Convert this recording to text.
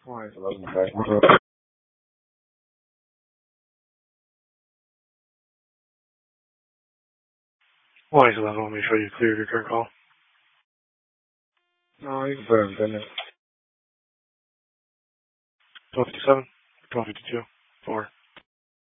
Alright, 11 okay. Why is 11? Let me show you clear your current call. No, you can put it in business. 1257, 1252, 4.